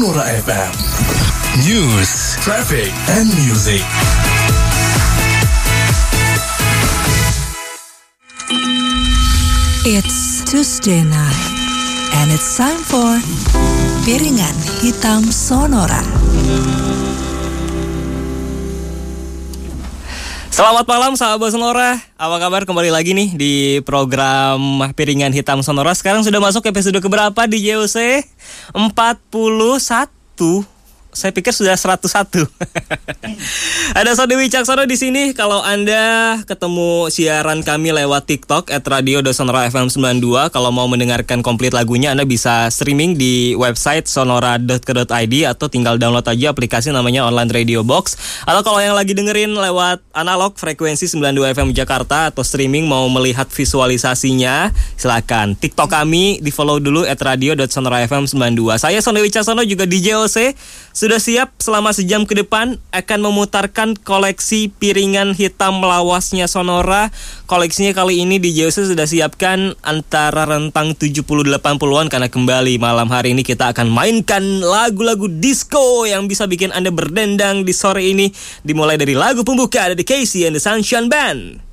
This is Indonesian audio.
Sonora FM. News, traffic, and music. It's Tuesday night, and it's time for Piringan Hitam Sonora. Selamat malam sahabat Sonora, apa kabar? Kembali lagi nih di program Piringan Hitam Sonora. Sekarang sudah masuk episode keberapa di JOC? 41. Saya pikir sudah 101. Ada Sony Wicaksono di sini. Kalau Anda ketemu siaran kami lewat TikTok @radio.sonora_fm92, kalau mau mendengarkan komplit lagunya Anda bisa streaming di website sonora.co.id atau tinggal download aja aplikasi namanya Online Radio Box. Atau kalau yang lagi dengerin lewat analog frekuensi 92 FM Jakarta atau streaming mau melihat visualisasinya, silakan TikTok kami di-follow dulu @radio.sonora_fm92. Saya Sony Wicaksono juga di JOC. Sudah siap selama sejam ke depan akan memutarkan koleksi piringan hitam lawasnya Sonora. Koleksinya kali ini di JOC sudah siapkan antara rentang 70-80an karena kembali malam hari ini kita akan mainkan lagu-lagu disco yang bisa bikin Anda berdendang di sore ini. Dimulai dari lagu pembuka dari Casey and the Sunshine Band.